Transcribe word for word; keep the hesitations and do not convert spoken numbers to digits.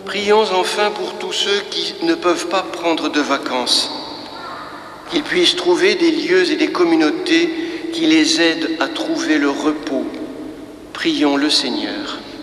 Prions enfin pour tous ceux qui ne peuvent pas prendre de vacances, qu'ils puissent trouver des lieux et des communautés qui les aident à trouver le repos. Prions le Seigneur.